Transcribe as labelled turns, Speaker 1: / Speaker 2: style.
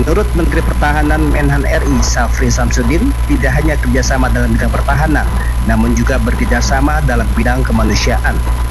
Speaker 1: Menurut Menteri Pertahanan Menhan RI Syafri Samsudin, tidak hanya kerjasama dalam bidang pertahanan, namun juga bekerjasama dalam bidang kemanusiaan.